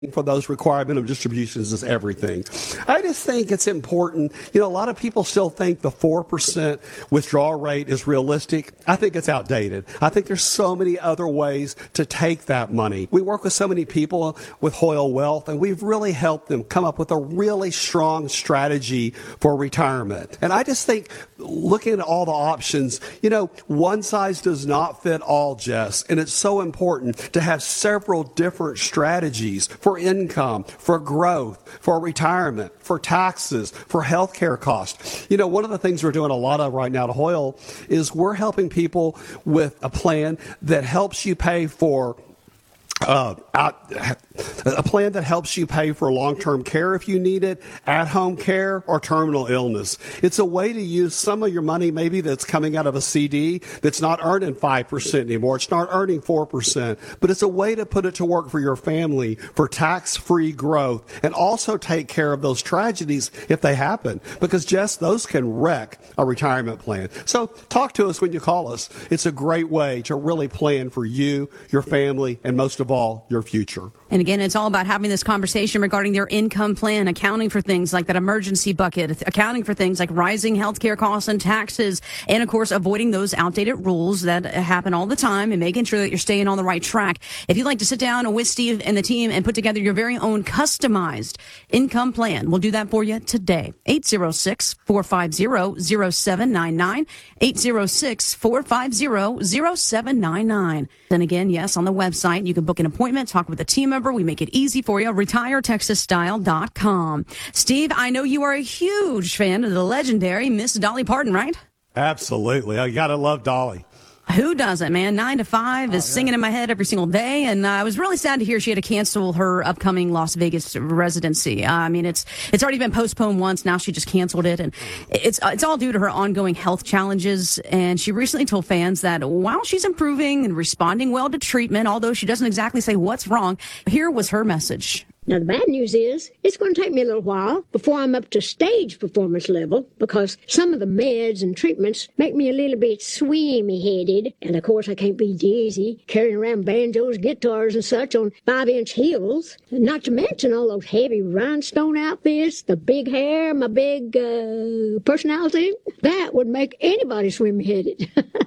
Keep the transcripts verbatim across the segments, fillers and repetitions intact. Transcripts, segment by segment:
for those required minimum distributions is everything. I just think it's important. You know, a lot of people still think the four percent withdrawal rate is realistic. I think it's outdated. I think there's so many other ways to take that money. We work with so many people with Hoyle Wealth, and we've really helped them come up with a really strong strategy for retirement. And I just think looking at all the options, you know, one size does not fit all, Jess, and it's so important to have several different strategies for income, for growth, for retirement, for taxes, for health care costs. You know, one of the things we're doing a lot of right now at Hoyle is we're helping people with a plan that helps you pay for Uh, out, a plan that helps you pay for long-term care if you need it, at-home care, or terminal illness. It's a way to use some of your money maybe that's coming out of a C D that's not earning five percent anymore. It's not earning four percent. But it's a way to put it to work for your family for tax-free growth and also take care of those tragedies if they happen. Because, Jess, those can wreck a retirement plan. So talk to us when you call us. It's a great way to really plan for you, your family, and most of all, your future. And again, it's all about having this conversation regarding their income plan, accounting for things like that emergency bucket, accounting for things like rising healthcare costs and taxes, and of course, avoiding those outdated rules that happen all the time and making sure that you're staying on the right track. If you'd like to sit down with Steve and the team and put together your very own customized income plan, we'll do that for you today. eight oh six, four five zero, zero seven nine nine, eight oh six, four five zero, zero seven nine nine. And again, yes, on the website, you can book an appointment, talk with a team member. We make it easy for you. retire texas style dot com. Steve, I know you are a huge fan of the legendary Miss Dolly Parton, right? Absolutely. I gotta love Dolly. Who doesn't, man? Nine to five is oh, yeah. singing in my head every single day. And uh, I was really sad to hear she had to cancel her upcoming Las Vegas residency. Uh, I mean, it's it's already been postponed once. Now she just canceled it. And it's it's all due to her ongoing health challenges. And she recently told fans that while she's improving and responding well to treatment, although she doesn't exactly say what's wrong, here was her message. Now, the bad news is it's going to take me a little while before I'm up to stage performance level because some of the meds and treatments make me a little bit swimmy-headed. And, of course, I can't be dizzy carrying around banjos, guitars, and such on five-inch heels. Not to mention all those heavy rhinestone outfits, the big hair, my big uh, personality. That would make anybody swimmy-headed.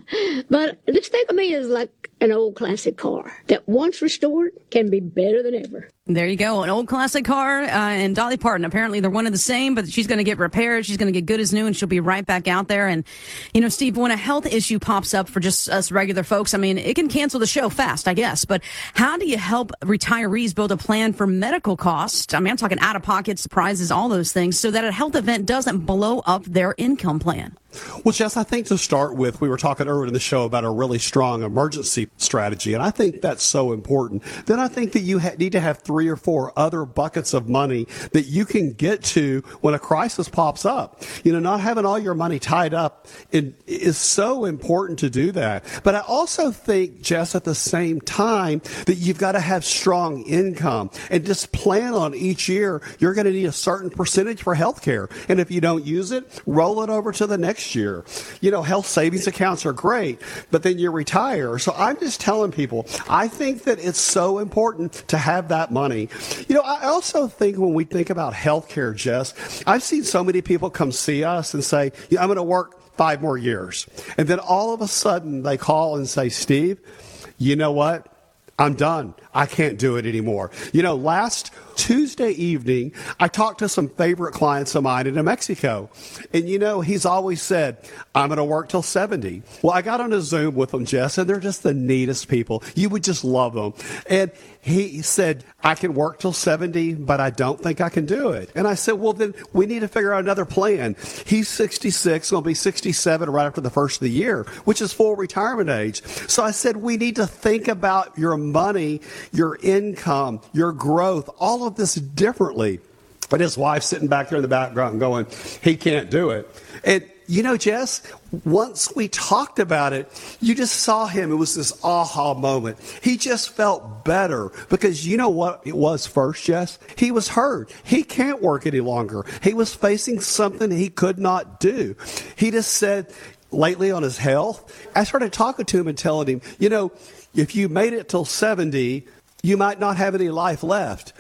But let's think of me as like an old classic car that once restored can be better than ever. There you go. An old classic car uh, and Dolly Parton. Apparently they're one and the same, but she's going to get repaired. She's going to get good as new and she'll be right back out there. And, you know, Steve, when a health issue pops up for just us regular folks, I mean, it can cancel the show fast, I guess. But how do you help retirees build a plan for medical costs? I mean, I'm talking out of pocket surprises, all those things, so that a health event doesn't blow up their income plan. Well, Jess, I think to start with, we were talking earlier in the show about a really strong emergency strategy, and I think that's so important. Then I think that you ha- need to have three or four other buckets of money that you can get to when a crisis pops up. You know, not having all your money tied up in, is so important to do that. But I also think, Jess, at the same time, that you've got to have strong income and just plan on each year you're going to need a certain percentage for health care. And if you don't use it, roll it over to the next year. You know, health savings accounts are great, but then you retire. So I'm just telling people, I think that it's so important to have that money. You know, I also think when we think about healthcare, Jess, I've seen so many people come see us and say, yeah, I'm going to work five more years. And then all of a sudden they call and say, Steve, you know what? I'm done. I can't do it anymore. You know, last Tuesday evening, I talked to some favorite clients of mine in New Mexico. And, you know, he's always said, I'm going to work till seventy. Well, I got on a Zoom with them, Jess, and they're just the neatest people. You would just love them. And he said, I can work till seventy, but I don't think I can do it. And I said, well, then we need to figure out another plan. He's sixty-six, going to be sixty-seven right after the first of the year, which is full retirement age. So I said, we need to think about your money, your income, your growth, all of this differently. But his wife's sitting back there in the background going, he can't do it. And, you know, Jess, once we talked about it, you just saw him. It was this aha moment. He just felt better because you know what it was first, Jess? He was hurt. He can't work any longer. He was facing something he could not do. He just said lately on his health, I started talking to him and telling him, you know, if you made it till seventy, you might not have any life left.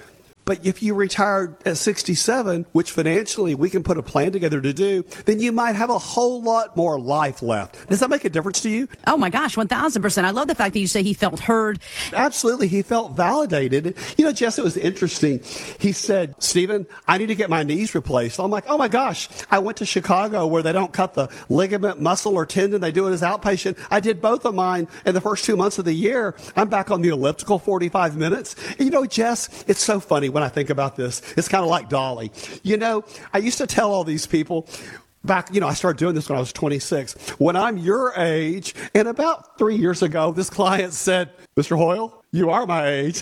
But if you retired at sixty-seven, which financially we can put a plan together to do, then you might have a whole lot more life left. Does that make a difference to you? Oh my gosh, one thousand percent. I love the fact that you say he felt heard. Absolutely. He felt validated. You know, Jess, it was interesting. He said, Stephen, I need to get my knees replaced. I'm like, oh my gosh, I went to Chicago where they don't cut the ligament, muscle, or tendon. They do it as outpatient. I did both of mine in the first two months of the year. I'm back on the elliptical forty-five minutes. And you know, Jess, it's so funny when I think about this. It's kind of like Dolly. You know, I used to tell all these people, back, you know, I started doing this when I was twenty-six. When I'm your age, and about three years ago, this client said, Mister Hoyle, you are my age.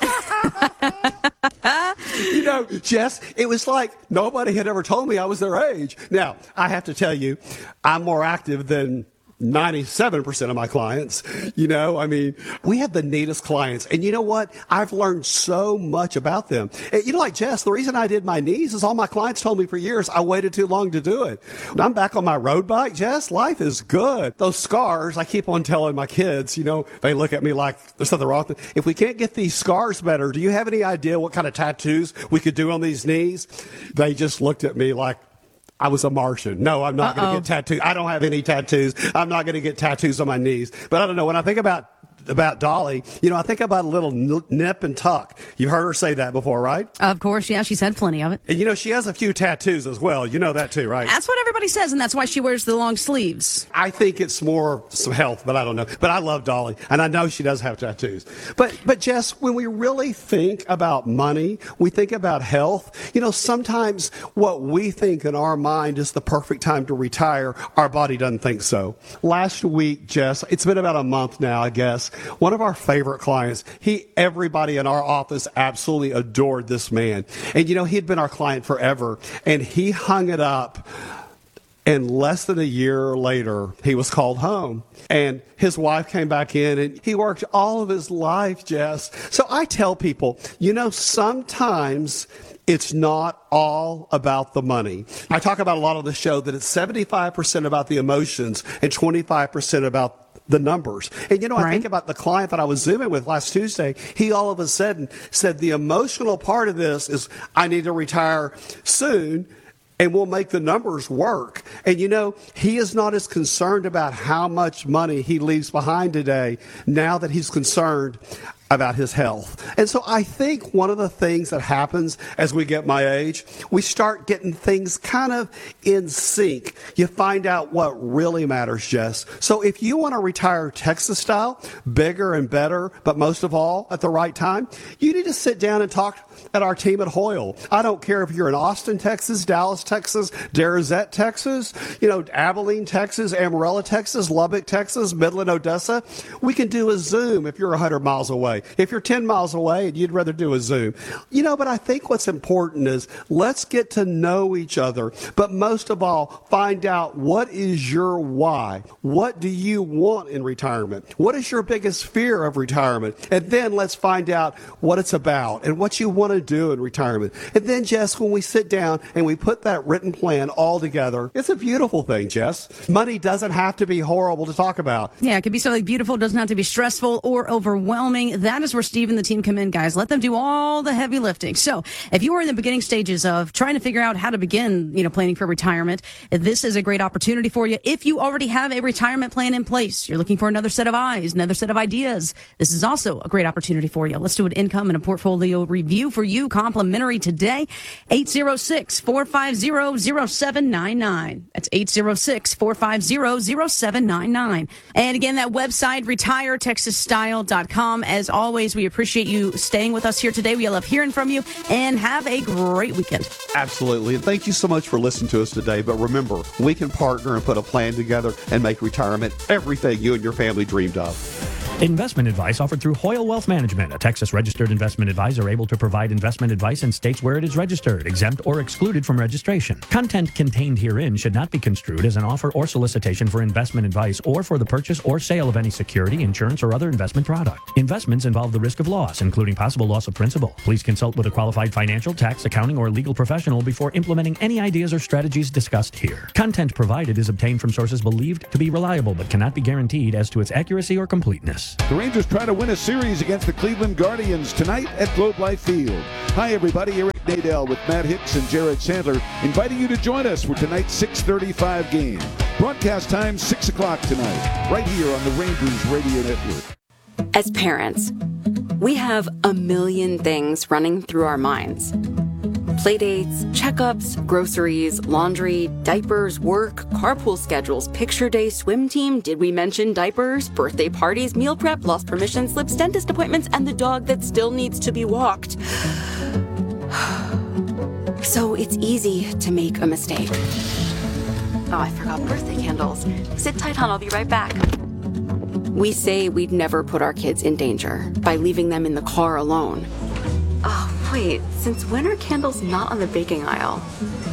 You know, Jess, it was like nobody had ever told me I was their age. Now, I have to tell you, I'm more active than ninety-seven percent of my clients. You know, I mean, we have the neatest clients. And you know what? I've learned so much about them. And you know, like Jess, the reason I did my knees is all my clients told me for years I waited too long to do it. When I'm back on my road bike, Jess, life is good. Those scars, I keep on telling my kids, you know, they look at me like there's something wrong with them. If we can't get these scars better, do you have any idea what kind of tattoos we could do on these knees? They just looked at me like I was a Martian. No, I'm not going to get tattoos. I don't have any tattoos. I'm not going to get tattoos on my knees. But I don't know. When I think about about Dolly, you know, I think about a little nip and tuck. You've heard her say that before, right? Of course, yeah. She's had plenty of it. And, you know, she has a few tattoos as well. You know that too, right? That's what everybody says, and that's why she wears the long sleeves. I think it's more some health, but I don't know. But I love Dolly, and I know she does have tattoos. But, but Jess, when we really think about money, we think about health. You know, sometimes what we think in our mind is the perfect time to retire, our body doesn't think so. Last week, Jess, it's been about a month now, I guess, one of our favorite clients, he, everybody in our office absolutely adored this man. And, you know, he had been our client forever, and he hung it up. And less than a year later, he was called home. And his wife came back in, and he worked all of his life, Jess. So I tell people, you know, sometimes it's not all about the money. I talk about a lot on the show that it's seventy-five percent about the emotions and twenty-five percent about the numbers. And, you know, I right. think about the client that I was Zooming with last Tuesday. He all of a sudden said the emotional part of this is I need to retire soon, and we'll make the numbers work. And, you know, he is not as concerned about how much money he leaves behind today now that he's concerned about his health. And so I think one of the things that happens as we get my age, we start getting things kind of in sync. You find out what really matters, Jess. So if you want to retire Texas style, bigger and better, but most of all at the right time, you need to sit down and talk at our team at Hoyle. I don't care if you're in Austin, Texas, Dallas, Texas, Derzett, Texas, you know, Abilene, Texas, Amarillo, Texas, Lubbock, Texas, Midland, Odessa. We can do a Zoom if you're one hundred miles away. If you're ten miles away and you'd rather do a Zoom. You know, but I think what's important is let's get to know each other. But most of all, find out what is your why. What do you want in retirement? What is your biggest fear of retirement? And then let's find out what it's about and what you want to do in retirement. And then, Jess, when we sit down and we put that written plan all together, it's a beautiful thing, Jess. Money doesn't have to be horrible to talk about. Yeah, it could be something beautiful. It doesn't have to be stressful or overwhelming. That is where Steve and the team come in, guys. Let them do all the heavy lifting. So if you are in the beginning stages of trying to figure out how to begin, you know, planning for retirement, this is a great opportunity for you. If you already have a retirement plan in place, you're looking for another set of eyes, another set of ideas, this is also a great opportunity for you. Let's do an income and a portfolio review for you, complimentary today. eight oh six, four five zero, zero seven nine nine. That's eight oh six, four five zero, zero seven nine nine. And again, that website, retire texas style dot com. As always, we appreciate you staying with us here today. We love hearing from you, and have a great weekend. Absolutely. And thank you so much for listening to us today. But remember, we can partner and put a plan together and make retirement everything you and your family dreamed of. Investment advice offered through Hoyle Wealth Management, a Texas-registered investment advisor able to provide investment advice in states where it is registered, exempt, or excluded from registration. Content contained herein should not be construed as an offer or solicitation for investment advice or for the purchase or sale of any security, insurance, or other investment product. Investments involve the risk of loss, including possible loss of principal. Please consult with a qualified financial, tax, accounting, or legal professional before implementing any ideas or strategies discussed here. Content provided is obtained from sources believed to be reliable but cannot be guaranteed as to its accuracy or completeness. The Rangers try to win a series against the Cleveland Guardians tonight at Globe Life Field. Hi, everybody. Eric Mike Nadell with Matt Hicks and Jared Sandler, inviting you to join us for tonight's six thirty-five game. Broadcast time six o'clock tonight, right here on the Rangers Radio Network. As parents, we have a million things running through our minds. Playdates, checkups, groceries, laundry, diapers, work, carpool schedules, picture day, swim team, did we mention diapers, birthday parties, meal prep, lost permission slips, dentist appointments, and the dog that still needs to be walked. So it's easy to make a mistake. Oh, I forgot birthday candles. Sit tight, hon, I'll be right back. We say we'd never put our kids in danger by leaving them in the car alone. Oh, wait, since when are candles not on the baking aisle?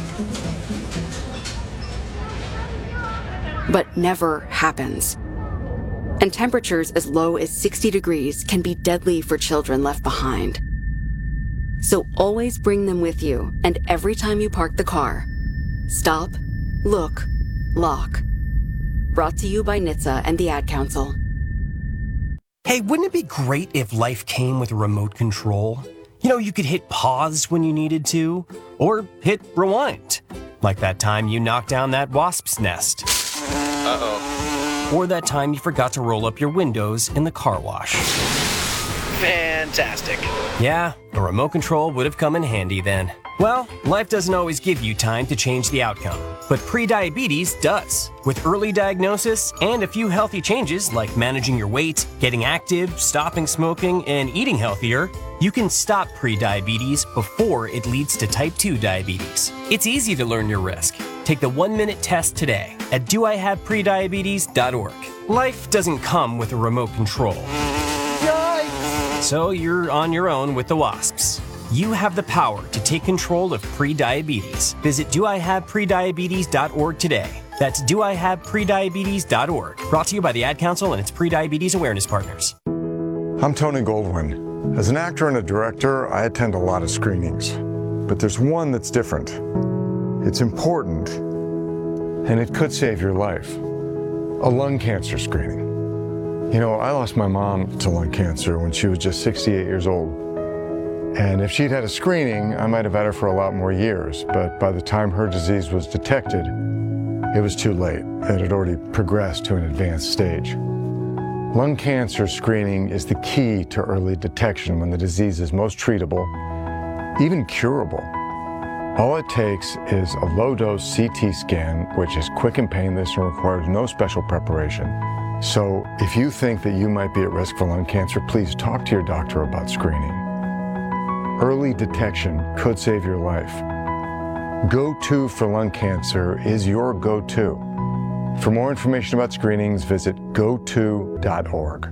But never happens. And temperatures as low as sixty degrees can be deadly for children left behind. So always bring them with you, and every time you park the car, stop, look, lock. Brought to you by N H T S A and the Ad Council. Hey, wouldn't it be great if life came with a remote control? You know, you could hit pause when you needed to, or hit rewind. Like that time you knocked down that wasp's nest. Uh-oh. Or that time you forgot to roll up your windows in the car wash. Fantastic. Yeah, a remote control would have come in handy then. Well, life doesn't always give you time to change the outcome, but prediabetes does. With early diagnosis and a few healthy changes like managing your weight, getting active, stopping smoking, and eating healthier, you can stop prediabetes before it leads to type two diabetes. It's easy to learn your risk. Take the one-minute test today at do I have prediabetes dot org. Life doesn't come with a remote control. Yikes! So you're on your own with the wasps. You have the power to take control of prediabetes. Visit do I have prediabetes dot org today. That's do I have prediabetes dot org. Brought to you by the Ad Council and its prediabetes awareness partners. I'm Tony Goldwyn. As an actor and a director, I attend a lot of screenings. But there's one that's different. It's important, and it could save your life. A lung cancer screening. You know, I lost my mom to lung cancer when she was just sixty-eight years old. And if she'd had a screening, I might have had her for a lot more years. But by the time her disease was detected, it was too late. It had already progressed to an advanced stage. Lung cancer screening is the key to early detection when the disease is most treatable, even curable. All it takes is a low-dose C T scan, which is quick and painless and requires no special preparation. So if you think that you might be at risk for lung cancer, please talk to your doctor about screening. Early detection could save your life. Go To for lung cancer is your go-to. For more information about screenings, visit go to dot org.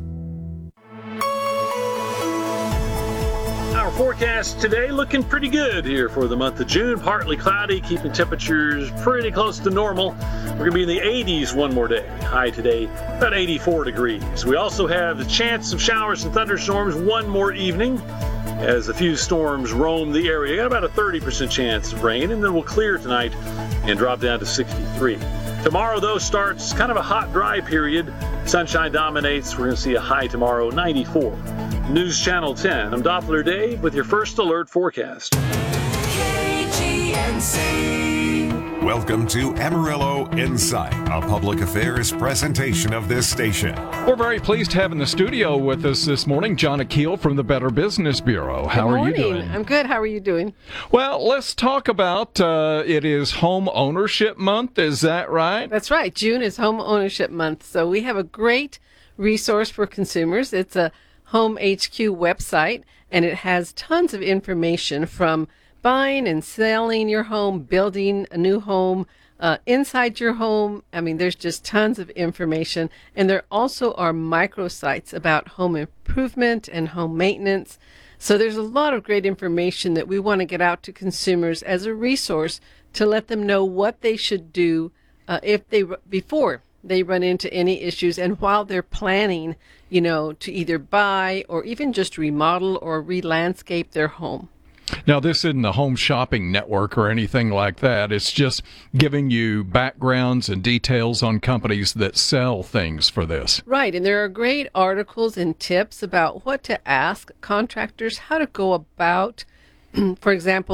Our forecast today looking pretty good here for the month of June. Partly cloudy, keeping temperatures pretty close to normal. We're going to be in the eighties one more day. High today, about eighty-four degrees. We also have the chance of showers and thunderstorms one more evening as a few storms roam the area. Got about a thirty percent chance of rain, and then we'll clear tonight and drop down to sixty-three. Tomorrow, though, starts kind of a hot, dry period. Sunshine dominates. We're going to see a high tomorrow, ninety-four. News Channel ten. I'm Doppler Dave with your first alert forecast. K G N C. Welcome to Amarillo Insight, a public affairs presentation of this station. We're very pleased to have in the studio with us this morning John Akil from the Better Business Bureau. How Good are morning. you doing? I'm good. How are you doing? Well, let's talk about uh, it is Home Ownership Month. Is that right? That's right. June is Home Ownership Month. So we have a great resource for consumers. It's a Home H Q website, and it has tons of information from buying and selling your home, building a new home, uh, inside your home. I mean, there's just tons of information. And there also are microsites about home improvement and home maintenance. So there's a lot of great information that we want to get out to consumers as a resource to let them know what they should do uh, if they before they run into any issues and while they're planning, you know, to either buy or even just remodel or re-landscape their home. Now, this isn't a home shopping network or anything like that. It's just giving you backgrounds and details on companies that sell things for this. Right, and there are great articles and tips about what to ask contractors, how to go about, for example,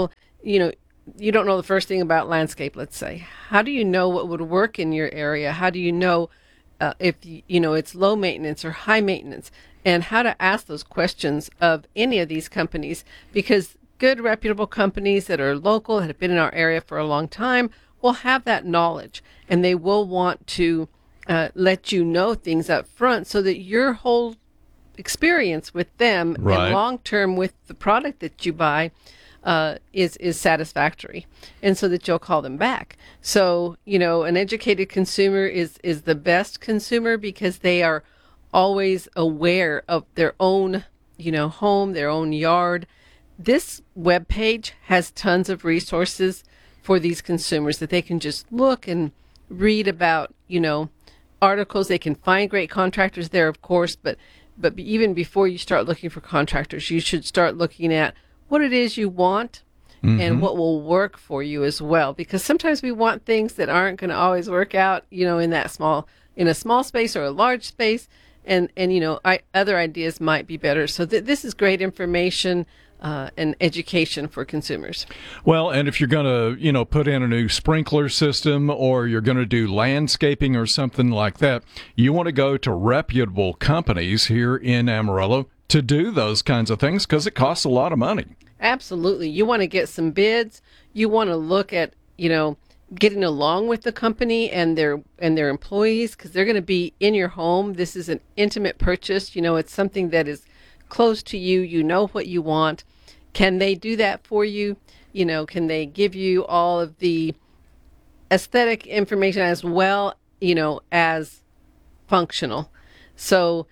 you know, you don't know the first thing about landscape, let's say. How do you know what would work in your area? How do you know uh, if, you know, it's low maintenance or high maintenance? And how to ask those questions of any of these companies, because good, reputable companies that are local, that have been in our area for a long time, will have that knowledge, and they will want to uh, let you know things up front so that your whole experience with them Right. and long term with the product that you buy uh, is is satisfactory, and so that you'll call them back. So, you know, an educated consumer is is the best consumer because they are always aware of their own, you know, home, their own yard. This webpage has tons of resources for these consumers that they can just look and read about, you know, articles. They can find great contractors there, of course, but but even before you start looking for contractors, you should start looking at what it is you want Mm-hmm. and what will work for you as well. Because sometimes we want things that aren't going to always work out, you know, in that small, in a small space or a large space. And, and you know, I, other ideas might be better. So th- this is great information uh, and education for consumers. Well, and if you're going to, you know, put in a new sprinkler system or you're going to do landscaping or something like that, you want to go to reputable companies here in Amarillo to do those kinds of things because it costs a lot of money. Absolutely. You want to get some bids. You want to look at, you know, getting along with the company and their and their employees, because they're going to be in your home. This is an intimate purchase. You know, it's something that is close to you. You know what you want. Can they do that for you? You know, can they give you all of the aesthetic information as well, you know, as functional? So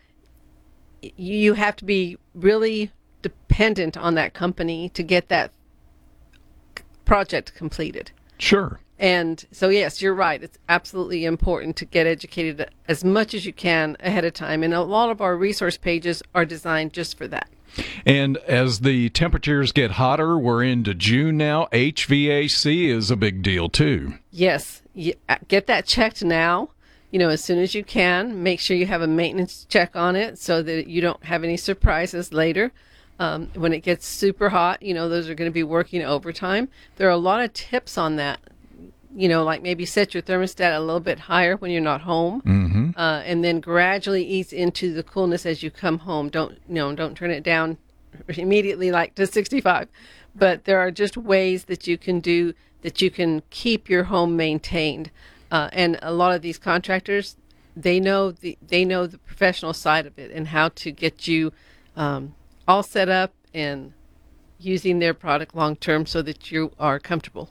you have to be really dependent on that company to get that project completed. Sure. And so, yes, you're right. It's absolutely important to get educated as much as you can ahead of time. And a lot of our resource pages are designed just for that. And as the temperatures get hotter, we're into June now, H V A C is a big deal too. Yes. You, get that checked now, you know, as soon as you can. Make sure you have a maintenance check on it so that you don't have any surprises later. Um, when it gets super hot, you know, those are going to be working overtime. There are a lot of tips on that. You know, like maybe set your thermostat a little bit higher when you're not home, mm-hmm. uh, and then gradually ease into the coolness as you come home. Don't, you know, don't turn it down immediately like to sixty-five. But there are just ways that you can do that you can keep your home maintained. Uh, and a lot of these contractors, they know the they know the professional side of it and how to get you um, all set up and using their product long term so that you are comfortable.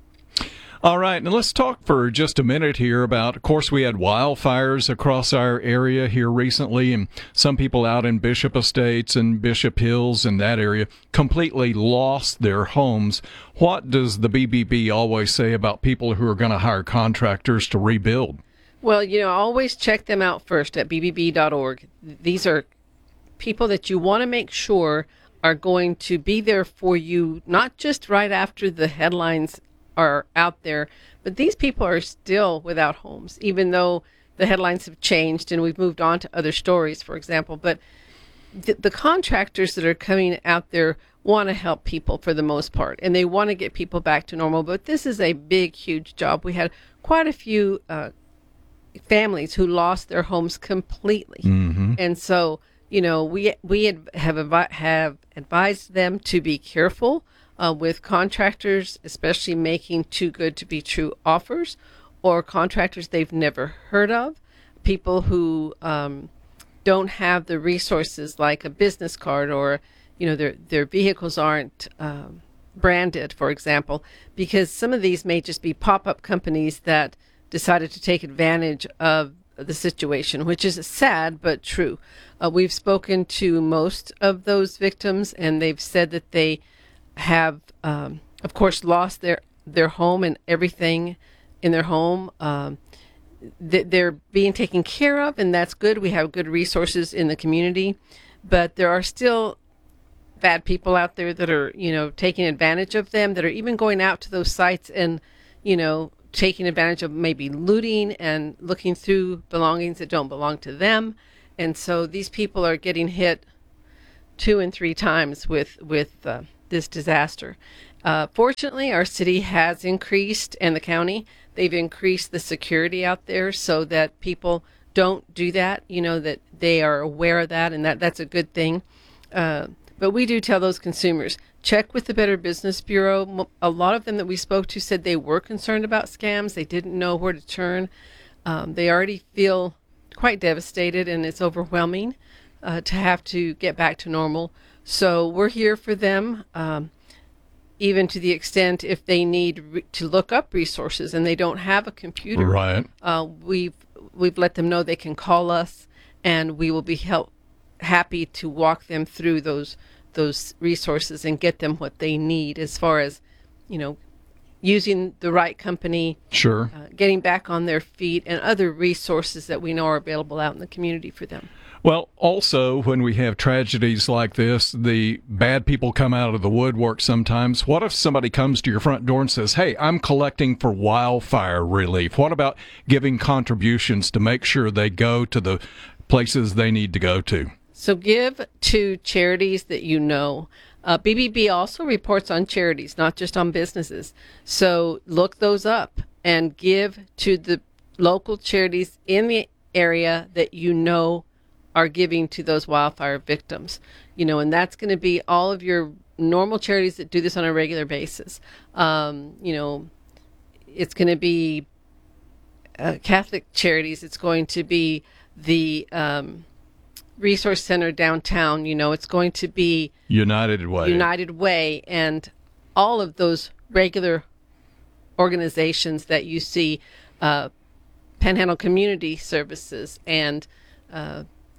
All right, now let's talk for just a minute here about, of course, we had wildfires across our area here recently, and some people out in Bishop Estates and Bishop Hills and that area completely lost their homes. What does the B B B always say about people who are going to hire contractors to rebuild? Well, you know, always check them out first at b b b dot org. These are people that you want to make sure are going to be there for you, not just right after the headlines are out there, but these people are still without homes, even though the headlines have changed and we've moved on to other stories, for example. But the, the contractors that are coming out there want to help people for the most part, and they want to get people back to normal. But this is a big, huge job. We had quite a few uh, families who lost their homes completely. Mm-hmm. And so, you know, we we have advi- have advised them to be careful Uh, with contractors, especially making too good to be true offers, or contractors they've never heard of, people who um, don't have the resources like a business card, or you know their their vehicles aren't um, branded, for example, because some of these may just be pop-up companies that decided to take advantage of the situation, which is sad but true. Uh, we've spoken to most of those victims, and they've said that they have, um, of course, lost their, their home and everything in their home. Um, th- they're being taken care of, and that's good. We have good resources in the community, but there are still bad people out there that are, you know, taking advantage of them, that are even going out to those sites and, you know, taking advantage of maybe looting and looking through belongings that don't belong to them. And so these people are getting hit two and three times with, with, uh, this disaster. Uh, fortunately, our city has increased, and the county, they've increased the security out there so that people don't do that, you know, that they are aware of that, and that that's a good thing. Uh, but we do tell those consumers, check with the Better Business Bureau. A lot of them that we spoke to said they were concerned about scams. They didn't know where to turn. Um, they already feel quite devastated, and it's overwhelming uh, to have to get back to normal. So we're here for them, um, even to the extent if they need re- to look up resources and they don't have a computer. Right. Uh, we've we've let them know they can call us, and we will be help, happy to walk them through those those resources and get them what they need as far as, you know, using the right company, sure, uh, getting back on their feet, and other resources that we know are available out in the community for them. Well, also, when we have tragedies like this, the bad people come out of the woodwork sometimes. What if somebody comes to your front door and says, hey, I'm collecting for wildfire relief? What about giving contributions to make sure they go to the places they need to go to? So give to charities that you know. Uh, B B B also reports on charities, not just on businesses. So look those up and give to the local charities in the area that you know are giving to those wildfire victims. You know, and that's going to be all of your normal charities that do this on a regular basis. Um, you know, it's going to be uh, Catholic charities. It's going to be the um, Resource Center downtown. You know, it's going to be United Way. United Way, and all of those regular organizations that you see, uh, Panhandle Community Services, and uh,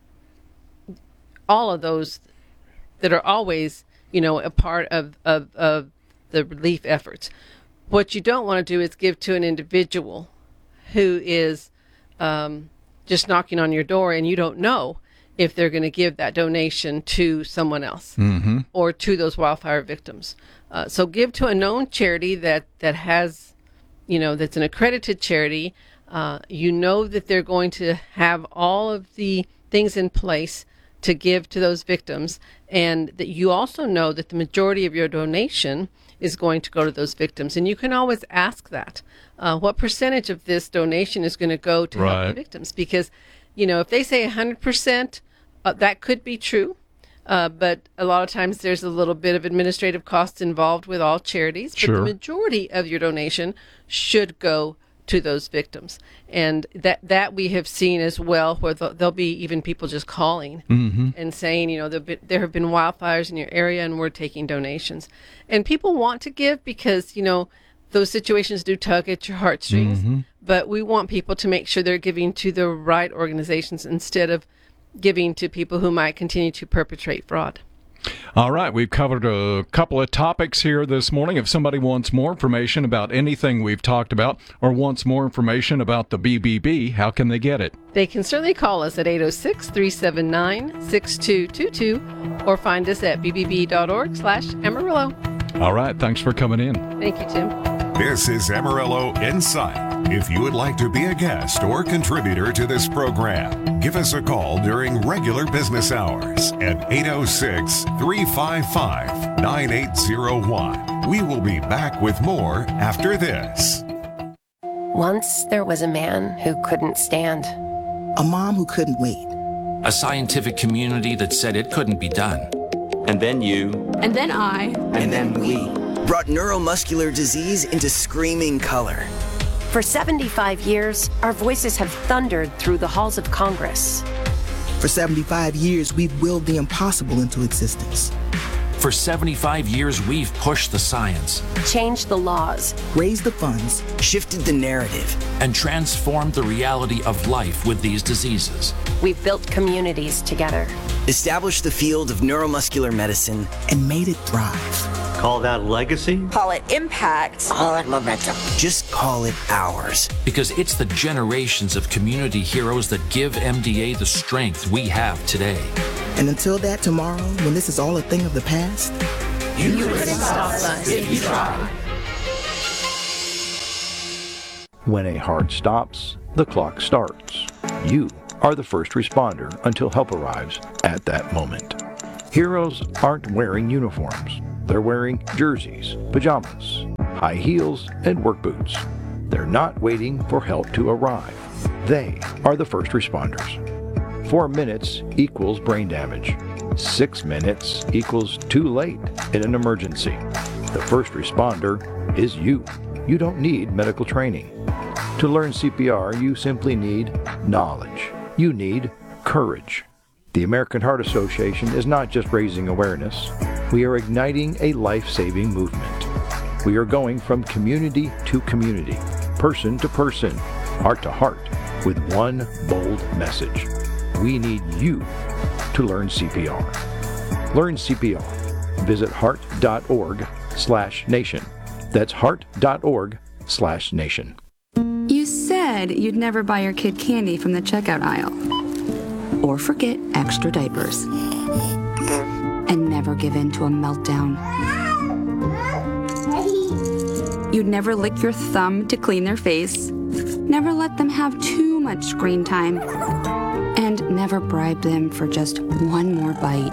all of those that are always, you know, a part of, of, of the relief efforts. What you don't want to do is give to an individual who is um, just knocking on your door and you don't know if they're going to give that donation to someone else mm-hmm. or to those wildfire victims. Uh, so give to a known charity that, that has, you know, that's an accredited charity. Uh, you know that they're going to have all of the things in place to give to those victims, and that you also know that the majority of your donation is going to go to those victims. And you can always ask that. Uh, what percentage of this donation is going to go to right. help the victims? Because, you know, if they say one hundred percent, uh, that could be true. Uh, but a lot of times there's a little bit of administrative costs involved with all charities. But sure. the majority of your donation should go to those victims. And that that we have seen as well, where there'll be even people just calling mm-hmm. and saying, you know, there, there have been wildfires in your area and we're taking donations. And people want to give because, you know, those situations do tug at your heartstrings. Mm-hmm. But we want people to make sure they're giving to the right organizations instead of giving to people who might continue to perpetrate fraud. All right, we've covered a couple of topics here this morning. If somebody wants more information about anything we've talked about or wants more information about the B B B, how can they get it? They can certainly call us at eight oh six, three seven nine, six two two two or find us at b b b dot org slash Amarillo. All right, thanks for coming in. Thank you, Tim. This is Amarillo Insight. If you would like to be a guest or contributor to this program, give us a call during regular business hours at eight oh six, three five five, nine eight oh one. We will be back with more after this. Once there was a man who couldn't stand. A mom who couldn't wait. A scientific community that said it couldn't be done. And then you. And then I. And, and then we. Brought neuromuscular disease into screaming color. For seventy-five years, our voices have thundered through the halls of Congress. For seventy-five years, we've willed the impossible into existence. For seventy-five years, we've pushed the science, changed the laws, raised the funds, shifted the narrative, and transformed the reality of life with these diseases. We've built communities together, established the field of neuromuscular medicine, and made it thrive. Call that legacy? Call it impact. Call it momentum. Just call it ours. Because it's the generations of community heroes that give M D A the strength we have today. And until that tomorrow, when this is all a thing of the past, you, you couldn't stop us if you tried. When a heart stops, the clock starts. You are the first responder until help arrives at that moment. Heroes aren't wearing uniforms. They're wearing jerseys, pajamas, high heels, and work boots. They're not waiting for help to arrive. They are the first responders. Four minutes equals brain damage. Six minutes equals too late in an emergency. The first responder is you. You don't need medical training. To learn C P R, you simply need knowledge. You need courage. The American Heart Association is not just raising awareness. We are igniting a life-saving movement. We are going from community to community, person to person, heart to heart, with one bold message. We need you to learn C P R. Learn C P R. Visit heart.org slash nation. That's heart.org slash nation. You said you'd never buy your kid candy from the checkout aisle. Or forget extra diapers. And never give in to a meltdown. You'd never lick your thumb to clean their face. Never let them have too much screen time. And never bribe them for just one more bite.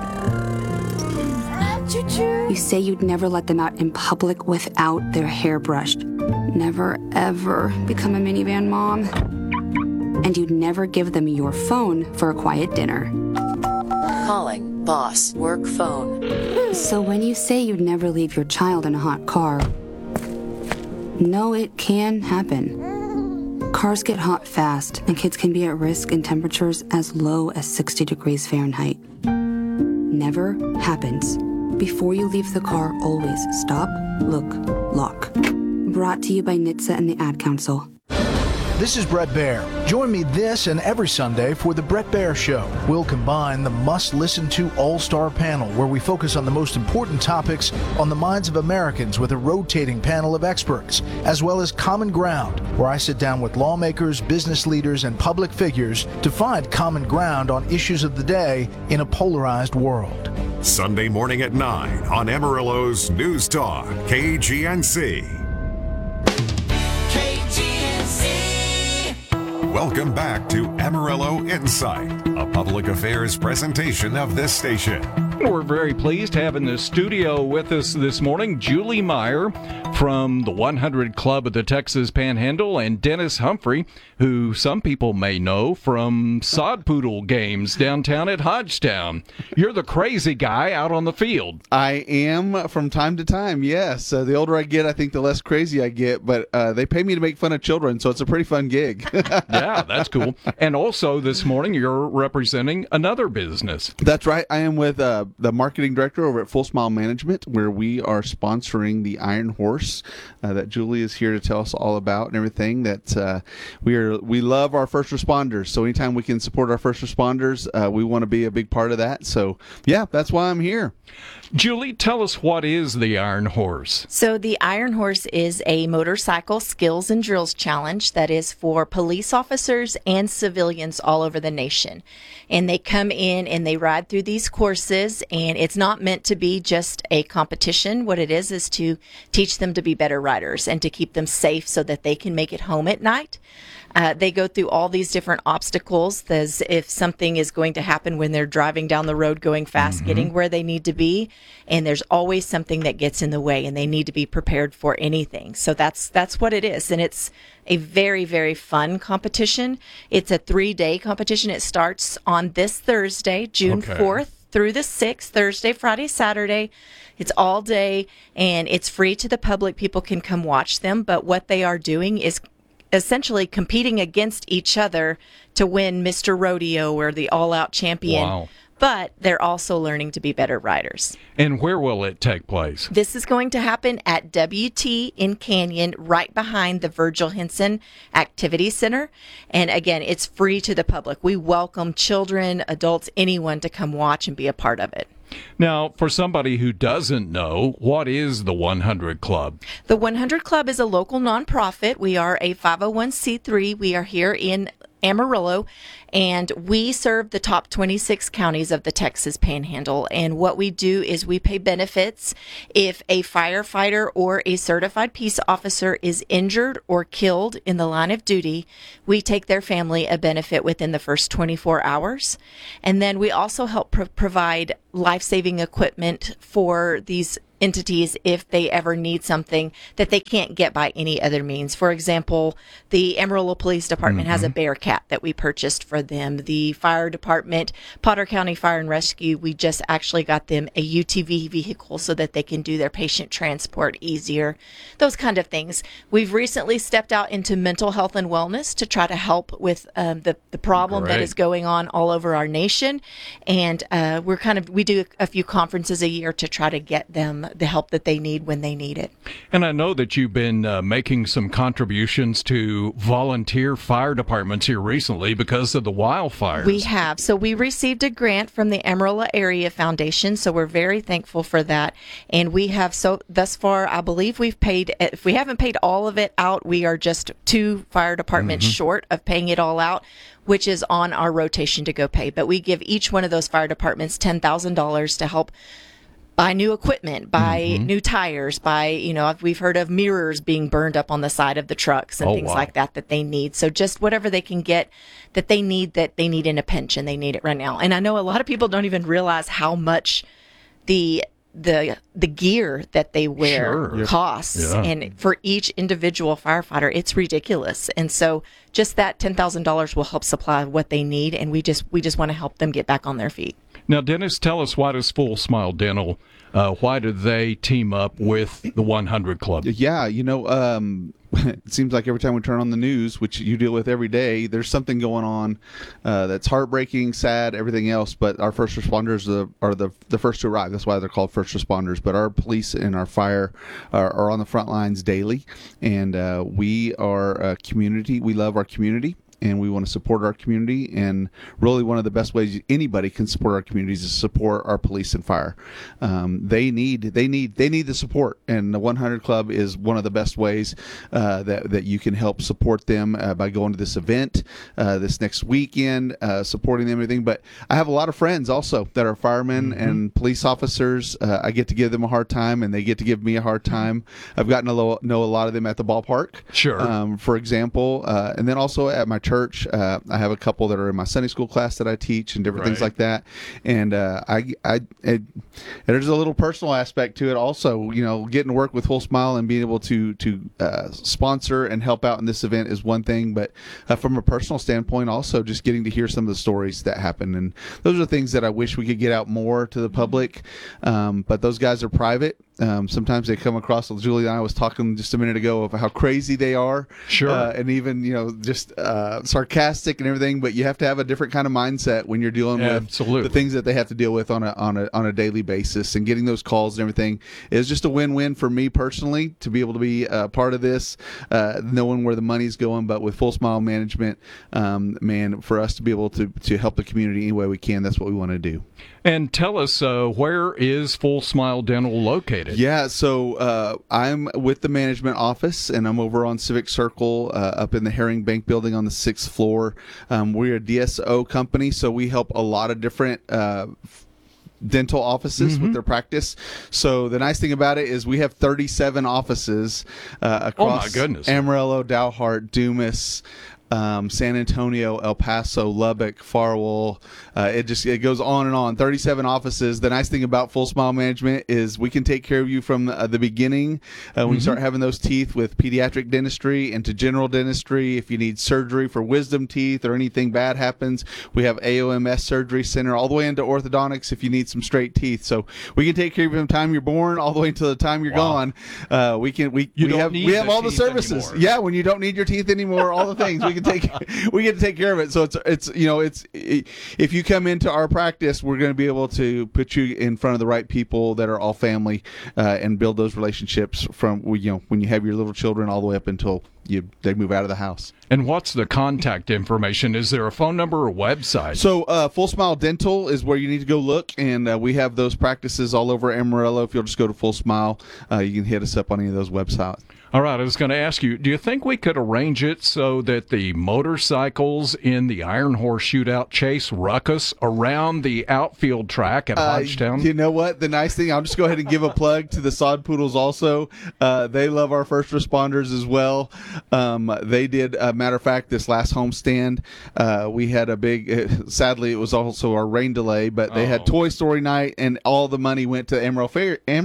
You say you'd never let them out in public without their hair brushed. Never, ever become a minivan mom. And you'd never give them your phone for a quiet dinner. Calling boss work phone. So when you say you'd never leave your child in a hot car, no, it can happen. Cars get hot fast, and kids can be at risk in temperatures as low as sixty degrees Fahrenheit. Never happens. Before you leave the car, always stop, look, lock. Brought to you by N H T S A and the Ad Council. This is Brett Baer. Join me this and every Sunday for The Brett Baer Show. We'll combine the must-listen-to all-star panel where we focus on the most important topics on the minds of Americans with a rotating panel of experts, as well as Common Ground, where I sit down with lawmakers, business leaders, and public figures to find common ground on issues of the day in a polarized world. Sunday morning at nine on Amarillo's News Talk, K G N C. Welcome back to Amarillo Insight, a public affairs presentation of this station. We're very pleased to have in the studio with us this morning Julie Meyer from the one hundred Club of the Texas Panhandle and Dennis Humphrey, who some people may know from sod poodle games downtown at Hodgetown. You're the crazy guy out on the field. I am from time to time, yes. Uh, the older I get, I think the less crazy I get, but uh, they pay me to make fun of children, so it's a pretty fun gig. Yeah, that's cool. And also this morning you're representing another business. That's right. I am with uh, the marketing director over at Full Smile Management, where we are sponsoring the Iron Horse uh, that Julie is here to tell us all about and everything. That uh, we are we love our first responders, so anytime we can support our first responders, uh, we want to be a big part of that. So yeah, that's why I'm here. Julie, tell us, what is the Iron Horse? So the Iron Horse is a motorcycle skills and drills challenge that is for police officers and civilians all over the nation. And they come in and they ride through these courses, and it's not meant to be just a competition. What it is is to teach them to be better riders and to keep them safe so that they can make it home at night. Uh, they go through all these different obstacles, as if something is going to happen when they're driving down the road going fast, mm-hmm. getting where they need to be, and there's always something that gets in the way, and they need to be prepared for anything. So that's that's what it is, and it's a very, very fun competition. It's a three-day competition. It starts on this Thursday, June okay. fourth, through the sixth, Thursday, Friday, Saturday. It's all day, and it's free to the public. People can come watch them, but what they are doing is essentially competing against each other to win Mister Rodeo or the all-out champion. Wow. But they're also learning to be better riders. And where will it take place? This is going to happen at W T in Canyon, right behind the Virgil Henson Activity Center. And again, it's free to the public. We welcome children, adults, anyone to come watch and be a part of it. Now, for somebody who doesn't know, what is the one hundred Club? The one hundred Club is a local nonprofit. We are a five oh one c three. We are here in Amarillo, and we serve the top twenty-six counties of the Texas Panhandle. And what we do is we pay benefits if a firefighter or a certified peace officer is injured or killed in the line of duty. We take their family a benefit within the first twenty-four hours. And then we also help pro- provide life-saving equipment for these entities if they ever need something that they can't get by any other means. For example, the Amarillo Police Department mm-hmm. has a Bearcat that we purchased for them. The fire department, Potter County Fire and Rescue, we just actually got them a U T V vehicle so that they can do their patient transport easier. Those kind of things. We've recently stepped out into mental health and wellness to try to help with um, the, the problem Great. that is going on all over our nation. And uh, we're kind of, we do a few conferences a year to try to get them the help that they need when they need it. And I know that you've been uh, making some contributions to volunteer fire departments here recently because of the wildfires. We have. So we received a grant from the Amarillo Area Foundation, so we're very thankful for that. And we have, so thus far, I believe we've paid, if we haven't paid all of it out, we are just two fire departments mm-hmm. short of paying it all out, which is on our rotation to go pay. But we give each one of those fire departments ten thousand dollars to help buy new equipment, buy mm-hmm. new tires, buy, you know, we've heard of mirrors being burned up on the side of the trucks and oh, things wow. like that that they need. So just whatever they can get that they need, that they need in a pinch, and they need it right now. And I know a lot of people don't even realize how much the the the gear that they wear sure. costs. Yeah. And for each individual firefighter, it's ridiculous. And so just that ten thousand dollars will help supply what they need, and we just we just want to help them get back on their feet. Now, Dennis, tell us, why does Full Smile Dental, uh, why do they team up with the one hundred Club? Yeah, you know, um, it seems like every time we turn on the news, which you deal with every day, there's something going on uh, that's heartbreaking, sad, everything else. But our first responders are, are the the first to arrive. That's why they're called first responders. But our police and our fire are, are on the front lines daily, and uh, we are a community. We love our community, and we want to support our community. And really, one of the best ways anybody can support our communities is support our police and fire. Um, they need they need they need the support, and the one hundred Club is one of the best ways uh, that that you can help support them uh, by going to this event uh, this next weekend, uh, supporting them and everything. But I have a lot of friends also that are firemen mm-hmm. and police officers. Uh, I get to give them a hard time, and they get to give me a hard time. I've gotten to lo- know a lot of them at the ballpark, sure. Um, for example, uh, and then also at my church. Church. Uh, I have a couple that are in my Sunday school class that I teach and different right. things like that. And uh, I, I, it, there's a little personal aspect to it also. You know, getting to work with Full Smile and being able to to uh, sponsor and help out in this event is one thing, but uh, from a personal standpoint, also just getting to hear some of the stories that happen. And those are things that I wish we could get out more to the public. Um, but those guys are private. Um, sometimes they come across, Julie and I was talking just a minute ago of how crazy they are. Sure. Uh, and even, you know, just uh, sarcastic and everything, but you have to have a different kind of mindset when you're dealing yeah, with absolutely. the things that they have to deal with on a, on a, on a daily basis, and getting those calls and everything is just a win-win for me personally to be able to be a part of this, uh, knowing where the money's going. But with Full Smile Management, um, man, for us to be able to, to help the community any way we can, that's what we want to do. And tell us, uh, where is Full Smile Dental located? Yeah, so uh, I'm with the management office, and I'm over on Civic Circle uh, up in the Herring Bank building on the sixth floor. Um, we're a D S O company, so we help a lot of different uh, dental offices mm-hmm. with their practice. So the nice thing about it is we have thirty-seven offices uh, across oh my goodness. Amarillo, Dalhart, Dumas, Um, San Antonio, El Paso, Lubbock, Farwell. Uh, it just it goes on and on. thirty-seven offices. The nice thing about Full Smile Management is we can take care of you from the, uh, the beginning uh, when mm-hmm. you start having those teeth, with pediatric dentistry into general dentistry. If you need surgery for wisdom teeth or anything bad happens, we have A O M S Surgery Center, all the way into orthodontics if you need some straight teeth. So we can take care of you from the time you're born all the way until the time you're wow. gone. Uh, we can we, you we don't have need we have the all the teeth services. anymore. Yeah, when you don't need your teeth anymore, all the things we can take we get to take care of it. So it's it's you know it's it, if you come into our practice, we're going to be able to put you in front of the right people that are all family uh, and build those relationships from you know when you have your little children all the way up until you they move out of the house. And what's the contact information? Is there a phone number or website? So uh, Full Smile Dental is where you need to go look, and uh, we have those practices all over Amarillo. If you'll just go to Full Smile, uh, you can hit us up on any of those websites. All right, I was going to ask you, do you think we could arrange it so that the motorcycles in the Iron Horse Shootout chase ruckus around the outfield track at uh, Hodgetown? You know what? The nice thing, I'll just go ahead and give a plug to the Sod Poodles also. Uh, they love our first responders as well. Um, they did, uh, matter of fact, this last homestand, uh, we had a big, uh, sadly, it was also our rain delay, but they oh. had Toy Story night, and all the money went to Amarillo Fair, Amarillo,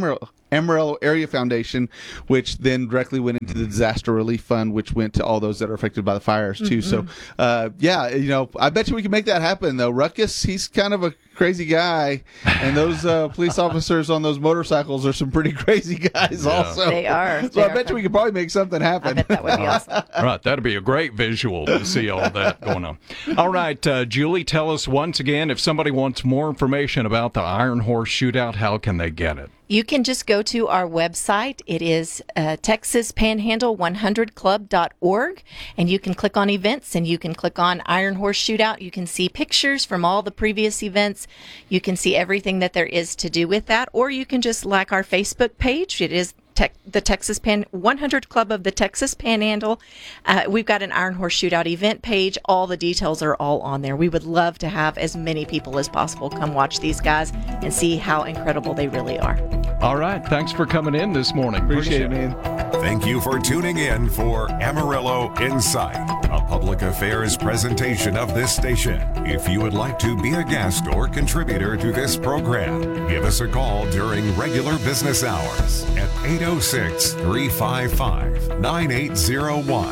Amarillo Area Foundation, which then directly went into the Disaster Relief Fund, which went to all those that are affected by the fires too. Mm-hmm. So, uh, yeah, you know, I bet you we can make that happen though. Ruckus, he's kind of a crazy guy, and those uh, police officers on those motorcycles are some pretty crazy guys yeah. also. They are. So they I are bet you we could probably make something happen. I bet that would be awesome. Right, that'd be a great visual to see all that going on. All right, uh, Julie, tell us once again, if somebody wants more information about the Iron Horse Shootout, how can they get it? You can just go to our website. It is uh, texas panhandle one hundred club dot org, and you can click on events, and you can click on Iron Horse Shootout. You can see pictures from all the previous events. You can see everything that there is to do with that, or you can just like our Facebook page. It is Te- the Texas Pan one hundred Club of the Texas Panhandle. Uh, we've got an Iron Horse Shootout event page. All the details are all on there. We would love to have as many people as possible come watch these guys and see how incredible they really are. All right. Thanks for coming in this morning. Appreciate, Appreciate it, man. Thank you for tuning in for Amarillo Insight, a public affairs presentation of this station. If you would like to be a guest or contributor to this program, give us a call during regular business hours at eight oh six, three five five, nine eight oh one.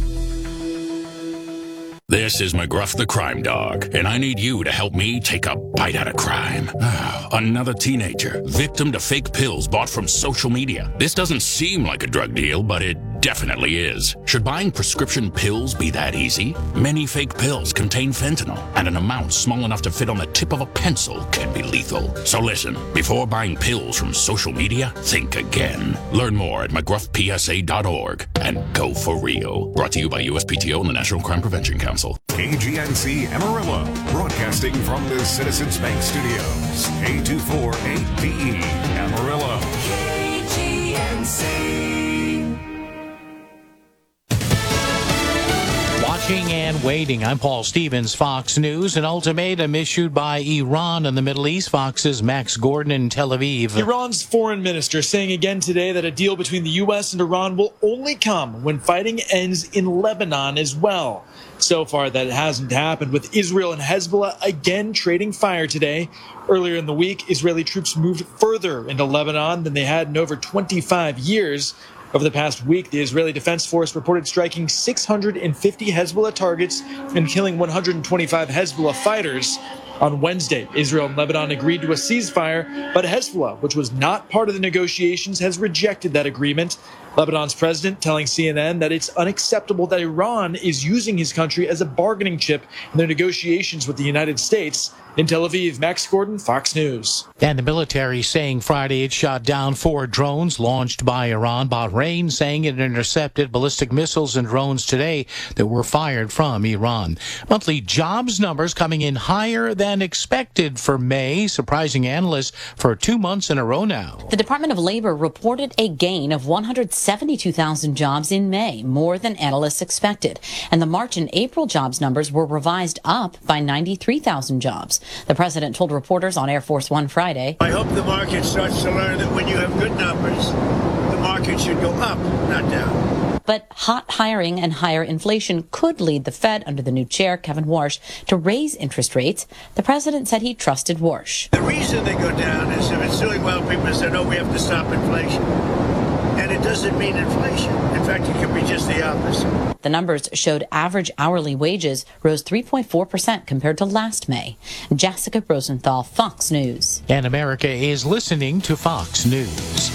This is McGruff the Crime Dog, and I need you to help me take a bite out of crime. Another teenager, victim to fake pills bought from social media. This doesn't seem like a drug deal, but it definitely is. Should buying prescription pills be that easy? Many fake pills contain fentanyl, and an amount small enough to fit on the tip of a pencil can be lethal. So listen, before buying pills from social media, think again. Learn more at mcgruff p s a dot org and go for real. Brought to you by U S P T O and the National Crime Prevention Council. K G N C Amarillo, broadcasting from the Citizens Bank Studios. K two four eight D E, Amarillo. K G N C. Watching and waiting. I'm Paul Stevens, Fox News. An ultimatum issued by Iran in the Middle East. Fox's Max Gordon in Tel Aviv. Iran's foreign minister saying again today that a deal between the U S and Iran will only come when fighting ends in Lebanon as well. So far, that hasn't happened, with Israel and Hezbollah again trading fire today. Earlier in the week, Israeli troops moved further into Lebanon than they had in over twenty-five years. Over the past week, the Israeli Defense Force reported striking six hundred fifty Hezbollah targets and killing one hundred twenty-five Hezbollah fighters. On Wednesday, Israel and Lebanon agreed to a ceasefire, but Hezbollah, which was not part of the negotiations, has rejected that agreement. Lebanon's president telling C N N that it's unacceptable that Iran is using his country as a bargaining chip in their negotiations with the United States. In Tel Aviv, Max Gordon, Fox News. And the military saying Friday it shot down four drones launched by Iran. Bahrain saying it intercepted ballistic missiles and drones today that were fired from Iran. Monthly jobs numbers coming in higher than expected for May, surprising analysts for two months in a row now. The Department of Labor reported a gain of one hundred seventy-two thousand jobs in May, more than analysts expected. And the March and April jobs numbers were revised up by ninety-three thousand jobs. The president told reporters on Air Force One Friday, I hope the market starts to learn that when you have good numbers, the market should go up, not down. But hot hiring and higher inflation could lead the Fed under the new chair, Kevin Warsh, to raise interest rates. The president said he trusted Warsh. The reason they go down is if it's doing well, people say, no, we have to stop inflation. And it doesn't mean inflation. In fact, it could be just the opposite. The numbers showed average hourly wages rose three point four percent compared to last May. Jessica Rosenthal, Fox News. And America is listening to Fox News.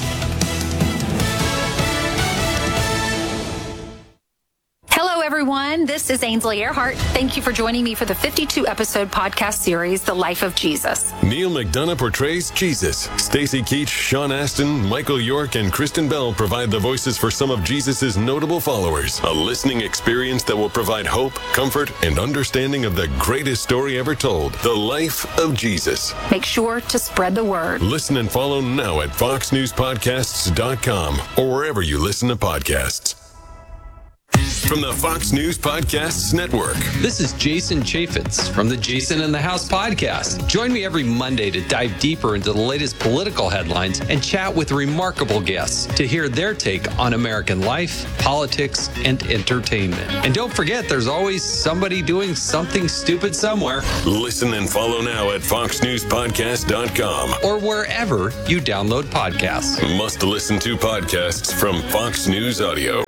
Hello, everyone. This is Ainsley Earhart. Thank you for joining me for the fifty-two episode podcast series, The Life of Jesus. Neil McDonough portrays Jesus. Stacy Keach, Sean Astin, Michael York, and Kristen Bell provide the voices for some of Jesus' notable followers. A listening experience that will provide hope, comfort, and understanding of the greatest story ever told, The Life of Jesus. Make sure to spread the word. Listen and follow now at fox news podcasts dot com or wherever you listen to podcasts. from the Fox News Podcasts Network. This is Jason Chaffetz from the Jason in the House podcast. Join me every Monday to dive deeper into the latest political headlines and chat with remarkable guests to hear their take on American life, politics, and entertainment. And don't forget, there's always somebody doing something stupid somewhere. Listen and follow now at fox news podcast dot com or wherever you download podcasts. Must listen to podcasts from Fox News Audio.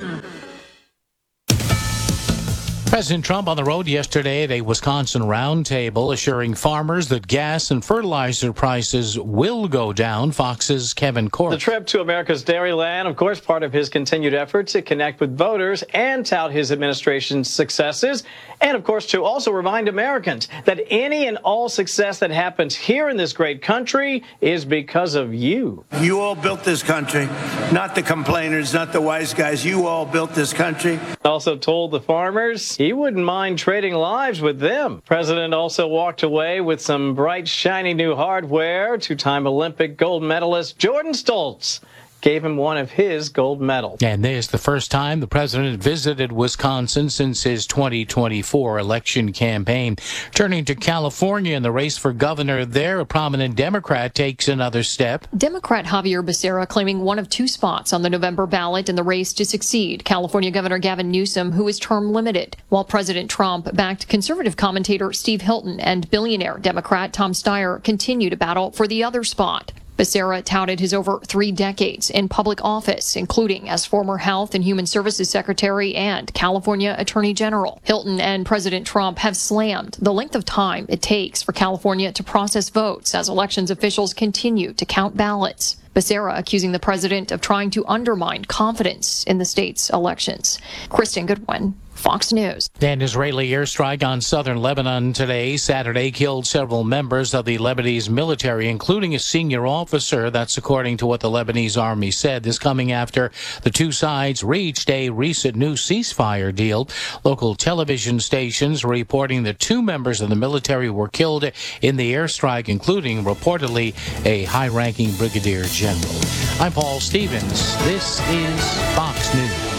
President Trump on the road yesterday at a Wisconsin roundtable assuring farmers that gas and fertilizer prices will go down. Fox's Kevin Court. The trip to America's Dairyland, of course, part of his continued effort to connect with voters and tout his administration's successes. And, of course, to also remind Americans that any and all success that happens here in this great country is because of you. You all built this country, not the complainers, not the wise guys. You all built this country. Also told the farmers he wouldn't mind trading lives with them. President also walked away with some bright, shiny new hardware. Two-time Olympic gold medalist Jordan Stoltz gave him one of his gold medals. And this is the first time the president visited Wisconsin since his twenty twenty-four election campaign. Turning to California in the race for governor there, a prominent Democrat takes another step. Democrat Javier Becerra claiming one of two spots on the November ballot in the race to succeed California Governor Gavin Newsom, who is term limited, while President Trump backed conservative commentator Steve Hilton and billionaire Democrat Tom Steyer continue to battle for the other spot. Becerra touted his over three decades in public office, including as former Health and Human Services Secretary and California Attorney General. Hilton and President Trump have slammed the length of time it takes for California to process votes as elections officials continue to count ballots. Becerra accusing the president of trying to undermine confidence in the state's elections. Kristen Goodwin, Fox News. An Israeli airstrike on southern Lebanon today, Saturday, killed several members of the Lebanese military, including a senior officer. That's according to what the Lebanese army said. This coming after the two sides reached a recent new ceasefire deal. Local television stations reporting that two members of the military were killed in the airstrike, including reportedly a high-ranking brigadier general. I'm Paul Stevens. This is Fox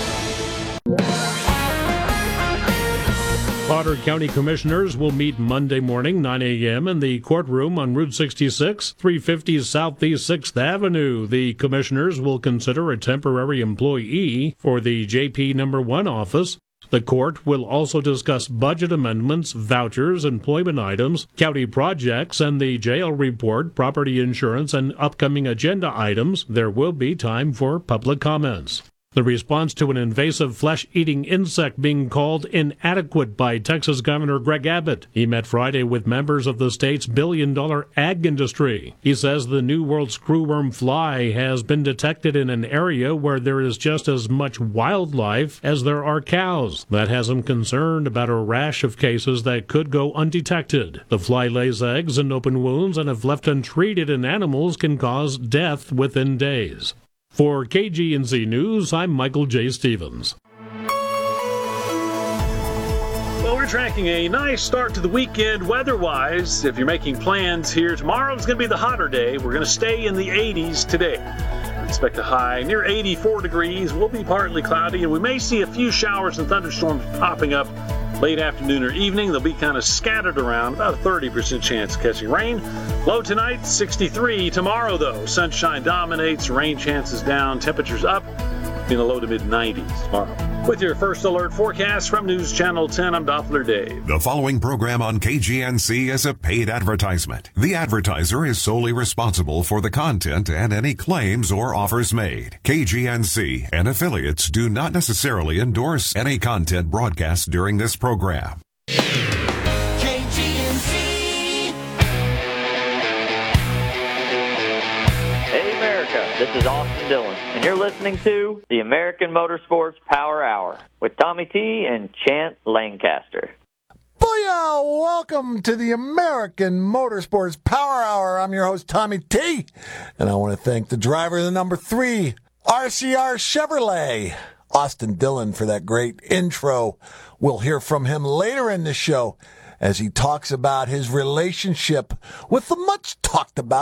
News. Potter County Commissioners will meet Monday morning, nine a.m. in the courtroom on Route sixty-six, three fifty Southeast sixth Avenue. The commissioners will consider a temporary employee for the J P number one office. The court will also discuss budget amendments, vouchers, employment items, county projects, and the jail report, property insurance, and upcoming agenda items. There will be time for public comments. The response to an invasive flesh-eating insect being called inadequate by Texas Governor Greg Abbott. He met Friday with members of the state's billion-dollar ag industry. He says the New World screwworm fly has been detected in an area where there is just as much wildlife as there are cows. That has him concerned about a rash of cases that could go undetected. The fly lays eggs in open wounds and if left untreated in animals can cause death within days. For K G N C News, I'm Michael J. Stevens. Well, we're tracking a nice start to the weekend weather-wise. If you're making plans here, tomorrow is going to be the hotter day. We're going to stay in the eighties today. Expect a high near eighty-four degrees. Will be partly cloudy, and we may see a few showers and thunderstorms popping up late afternoon or evening. They'll be kind of scattered around, about a thirty percent chance of catching rain. Low tonight, sixty-three. Tomorrow, though, sunshine dominates, rain chances down, temperatures up in the low to mid nineties tomorrow. With your first alert forecast from News Channel ten, I'm Doppler Dave. The following program on K G N C is a paid advertisement. The advertiser is solely responsible for the content and any claims or offers made. K G N C and affiliates do not necessarily endorse any content broadcast during this program. K G N C. Hey America, this is Austin Dillon, and you're listening to the American Motorsports Power Hour with Tommy T and Chant Lancaster. Booyah! Welcome to the American Motorsports Power Hour. I'm your host, Tommy T, and I want to thank the driver of the number three, R C R Chevrolet, Austin Dillon, for that great intro. We'll hear from him later in the show as he talks about his relationship with the much talked about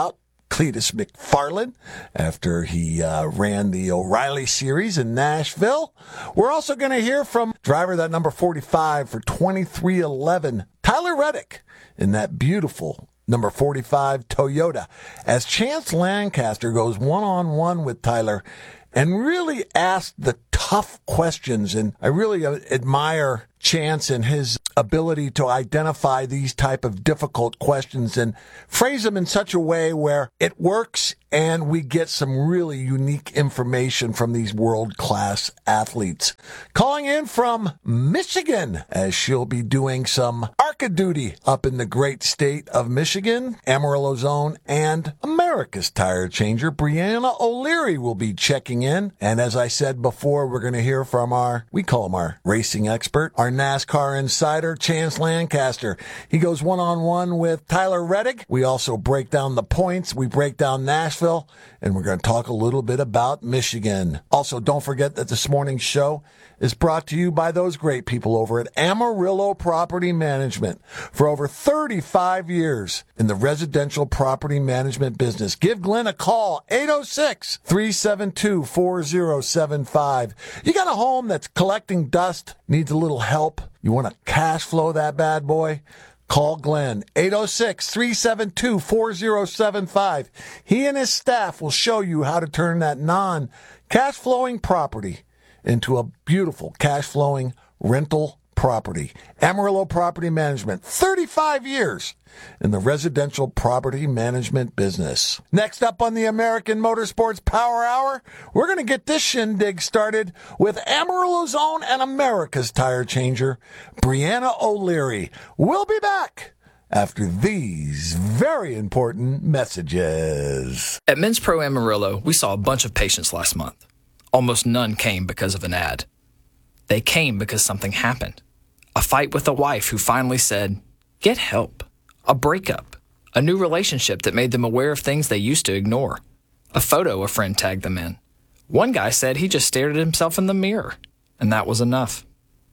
Cletus McFarland after he uh, ran the O'Reilly Series in Nashville. We're also going to hear from driver that number forty-five for twenty-three eleven, Tyler Reddick, in that beautiful number forty-five Toyota, as Chance Lancaster goes one-on-one with Tyler and really asks the tough questions. And I really admire Chance and his ability to identify these type of difficult questions and phrase them in such a way where it works and we get some really unique information from these world-class athletes. Calling in from Michigan, as she'll be doing some ARCA duty up in the great state of Michigan, Amarillo's own and America's tire changer, Brianna O'Leary, will be checking in. And as I said before, we're going to hear from our, we call him our racing expert, our NASCAR insider, Chance Lancaster. He goes one-on-one with Tyler Reddick. We also break down the points. We break down Nashville. And we're going to talk a little bit about Michigan. Also, don't forget that this morning's show is brought to you by those great people over at Amarillo Property Management. For over thirty-five years in the residential property management business. Give Glenn a call, eight oh six, three seven two, four oh seven five. You got a home that's collecting dust, needs a little help? You want to cash flow that bad boy? Call Glenn, eight oh six, three seven two, four oh seven five. He and his staff will show you how to turn that non-cash flowing property into a beautiful cash flowing rental property. Amarillo Property Management, thirty-five years in the residential property management business. Next up on the American Motorsports Power Hour, we're going to get this shindig started with Amarillo's own and America's tire changer, Brianna O'Leary. We'll be back after these very important messages. At Men's Pro Amarillo, we saw a bunch of patients last month. Almost none came because of an ad. They came because something happened. A fight with a wife who finally said, "Get help." A breakup. A new relationship that made them aware of things they used to ignore. A photo a friend tagged them in. One guy said he just stared at himself in the mirror, and that was enough.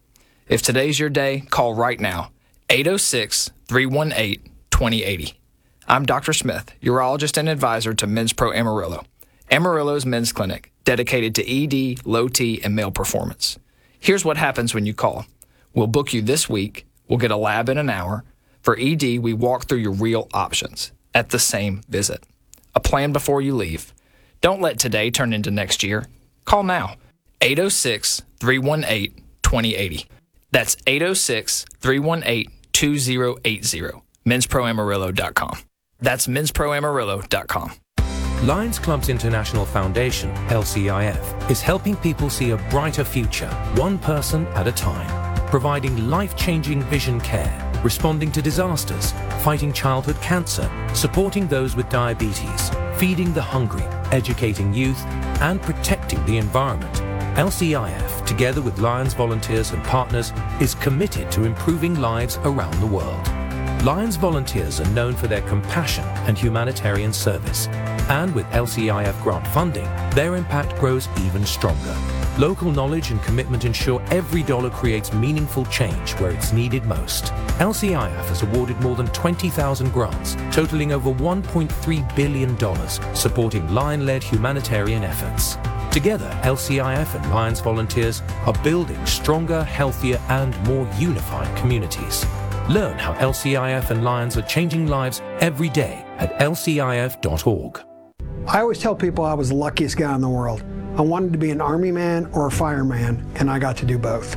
If today's your day, call right now. eight oh six, three one eight, two oh eight oh. I'm Doctor Smith, urologist and advisor to Men's Pro Amarillo. Amarillo's men's clinic, dedicated to E D, low T, and male performance. Here's what happens when you call. We'll book you this week. We'll get a lab in an hour. For E D, we walk through your real options at the same visit. A plan before you leave. Don't let today turn into next year. Call now. eight oh six, three one eight, two oh eight oh. That's eight oh six, three one eight, two oh eight oh. mens pro amarillo dot com. That's mens pro amarillo dot com. Lions Clubs International Foundation, L C I F, is helping people see a brighter future, one person at a time, providing life-changing vision care, responding to disasters, fighting childhood cancer, supporting those with diabetes, feeding the hungry, educating youth, and protecting the environment. L C I F, together with Lions volunteers and partners, is committed to improving lives around the world. Lions volunteers are known for their compassion and humanitarian service. And with L C I F grant funding, their impact grows even stronger. Local knowledge and commitment ensure every dollar creates meaningful change where it's needed most. L C I F has awarded more than twenty thousand grants, totaling over one point three billion dollars, supporting Lion-led humanitarian efforts. Together, L C I F and Lions volunteers are building stronger, healthier, and more unified communities. Learn how L C I F and Lions are changing lives every day at L C I F dot org. I always tell people I was the luckiest guy in the world. I wanted to be an Army man or a fireman, and I got to do both.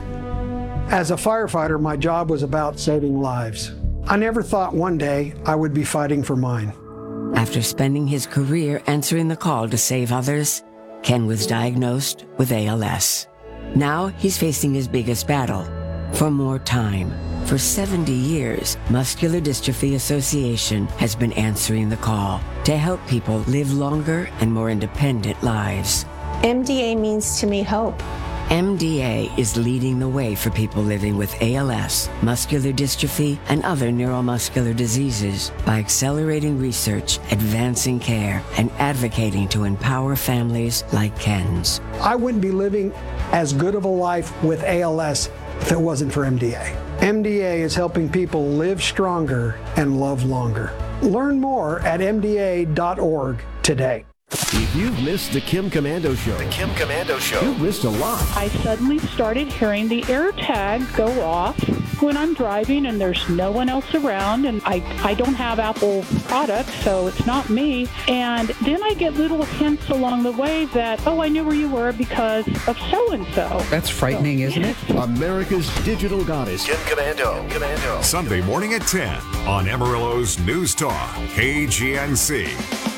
As a firefighter, my job was about saving lives. I never thought one day I would be fighting for mine. After spending his career answering the call to save others, Ken was diagnosed with A L S. Now he's facing his biggest battle, for more time. For seventy years, Muscular Dystrophy Association has been answering the call to help people live longer and more independent lives. M D A means to me hope. M D A is leading the way for people living with A L S, muscular dystrophy, and other neuromuscular diseases by accelerating research, advancing care, and advocating to empower families like Ken's. I wouldn't be living as good of a life with A L S if it wasn't for M D A. M D A is helping people live stronger and love longer. Learn more at M D A dot org today. If you've missed the Kim Komando Show, the Kim Komando Show, you've missed a lot. I suddenly started hearing the air tag go off when I'm driving and there's no one else around, and I, I don't have Apple products, so it's not me. And then I get little hints along the way that, oh, I knew where you were because of so-and-so. That's frightening, so, isn't yes. it? America's digital goddess, Kim Komando. Komando. Sunday morning at ten on Amarillo's News Talk, K G N C.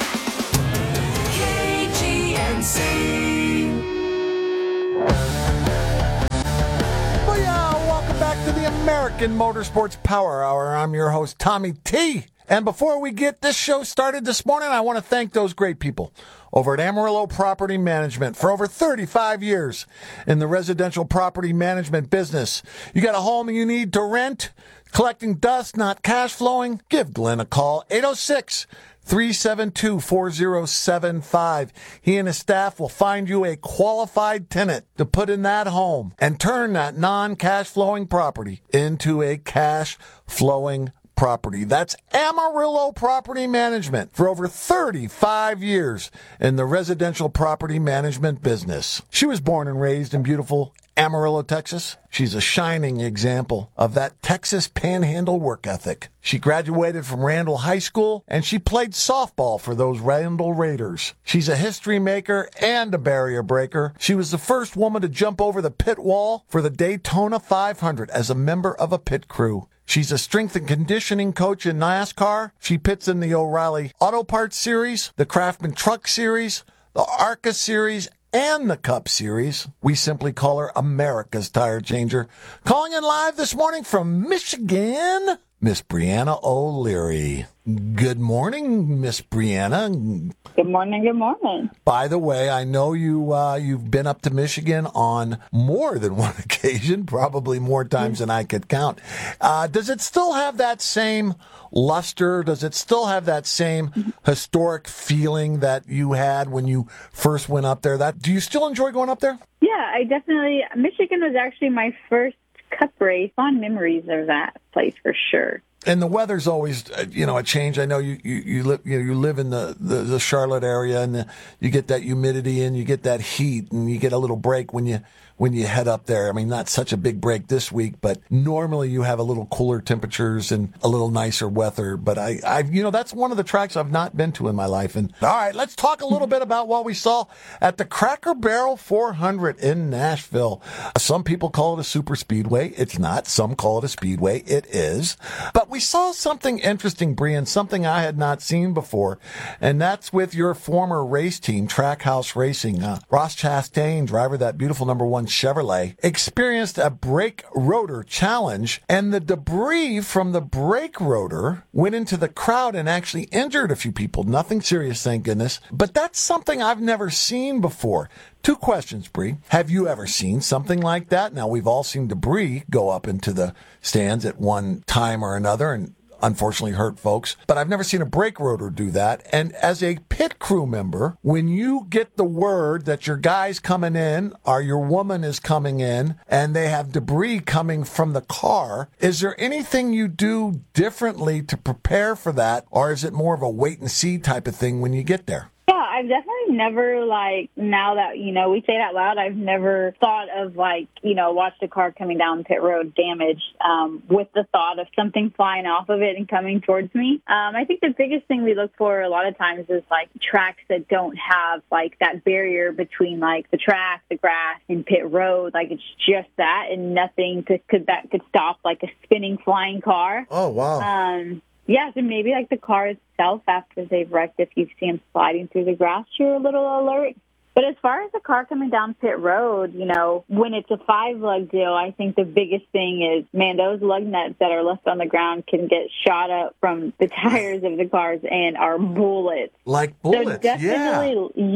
Booyah! Welcome back to the American Motorsports Power Hour. I'm your host, Tommy T. And before we get this show started this morning, I want to thank those great people over at Amarillo Property Management for over thirty-five years in the residential property management business. You got a home you need to rent, collecting dust, not cash flowing? Give Glenn a call, eight oh six, three seven two, four oh seven five. He and his staff will find you a qualified tenant to put in that home and turn that non-cash flowing property into a cash flowing property. That's Amarillo Property Management for over thirty-five years in the residential property management business. She was born and raised in beautiful Amarillo, Texas. She's a shining example of that Texas panhandle work ethic. She graduated from Randall High School, and she played softball for those Randall Raiders. She's a history maker and a barrier breaker. She was the first woman to jump over the pit wall for the Daytona five hundred as a member of a pit crew. She's a strength and conditioning coach in NASCAR. She pits in the O'Reilly Auto Parts Series, the Craftsman Truck Series, the ARCA Series, and the Cup Series. We simply call her America's Tire Changer. Calling in live this morning from Michigan, Miss Brianna O'Leary. Good morning, Miss Brianna. Good morning, good morning. By the way, I know you, uh, you've been up to Michigan on more than one occasion, probably more times than I could count. Uh, does it still have that same luster? Does it still have that same historic feeling that you had when you first went up there? That, do you still enjoy going up there? Yeah, I definitely, Michigan was actually my first Cup race. Fond memories of that place for sure. And the weather's always, uh, you know, a change. I know you you you live you, know, you live in the, the, the Charlotte area, and the, you get that humidity and you get that heat, and you get a little break when you when you head up there. I mean, not such a big break this week, but normally you have a little cooler temperatures and a little nicer weather. But I, I, you know, that's one of the tracks I've not been to in my life. And all right, let's talk a little bit about what we saw at the Cracker Barrel four hundred in Nashville. Some people call it a super speedway. It's not. Some call it a speedway. It is. But we saw something interesting, Brian, something I had not seen before, and that's with your former race team, Trackhouse Racing. Uh, Ross Chastain, driver of that beautiful number one Chevrolet, experienced a brake rotor challenge, and the debris from the brake rotor went into the crowd and actually injured a few people. Nothing serious, thank goodness. But that's something I've never seen before. Two questions, Bree. Have you ever seen something like that? Now, we've all seen debris go up into the stands at one time or another, and unfortunately hurt folks, but I've never seen a brake rotor do that. And as a pit crew member, when you get the word that your guy's coming in or your woman is coming in and they have debris coming from the car, is there anything you do differently to prepare for that, or is it more of a wait and see type of thing when you get there? Yeah, I've definitely never, like, now that, you know, we say it out loud, I've never thought of, like, you know, watched a car coming down pit road damaged um, with the thought of something flying off of it and coming towards me. Um, I think the biggest thing we look for a lot of times is, like, tracks that don't have, like, that barrier between, like, the track, the grass, and pit road. Like, it's just that and nothing to, could that could stop, like, a spinning flying car. Oh, wow. Um Yeah, so maybe like the car itself after they've wrecked, if you see them sliding through the grass, you're a little alert. But as far as the car coming down pit road, you know, when it's a five-lug deal, I think the biggest thing is, man, those lug nuts that are left on the ground can get shot up from the tires of the cars and are bullets. Like bullets, so definitely, yeah. Yes.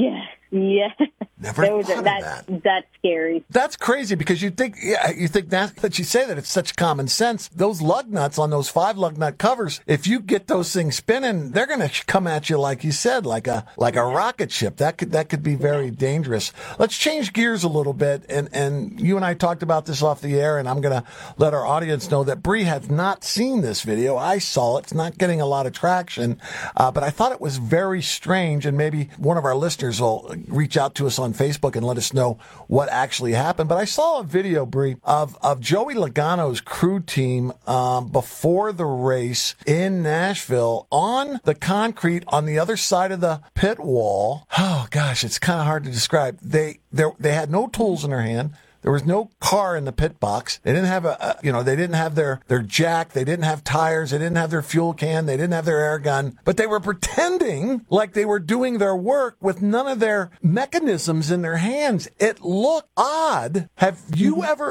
Yeah. Never Those thought are, of that's, that. That's scary. That's crazy because you think, yeah, you think that, that you say that it's such common sense. Those lug nuts on those five lug nut covers, if you get those things spinning, they're going to come at you, like you said, like a, like a rocket ship. That could, that could be very dangerous. Let's change gears a little bit. And, and you and I talked about this off the air, and I'm going to let our audience know that Bree has not seen this video. I saw it. It's not getting a lot of traction, uh, but I thought it was very strange, and maybe one of our listeners will reach out to us on Facebook and let us know what actually happened. But I saw a video, Bree, of, of Joey Logano's crew team um, before the race in Nashville on the concrete on the other side of the pit wall. Oh, gosh, it's kind of hard to describe. They they they had no tools in their hand. There was no car in the pit box. They didn't have a, a, you know, they didn't have their, their jack. They didn't have tires. They didn't have their fuel can. They didn't have their air gun. But they were pretending like they were doing their work with none of their mechanisms in their hands. It looked odd. Have you ever